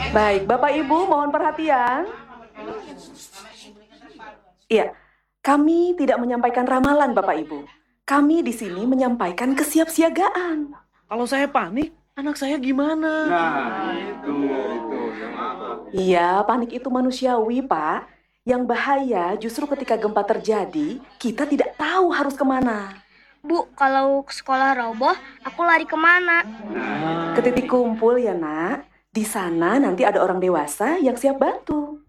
Baik, Bapak Ibu mohon perhatian. Iya, kami tidak menyampaikan ramalan Bapak Ibu. Kami di sini menyampaikan kesiapsiagaan. Kalau saya panik, anak saya gimana? Iya, panik itu manusiawi, Pak. Yang bahaya justru ketika gempa terjadi, kita tidak tahu harus kemana. Bu, kalau sekolah roboh, aku lari kemana? Ke titik kumpul ya, Nak. Di sana nanti ada orang dewasa yang siap bantu.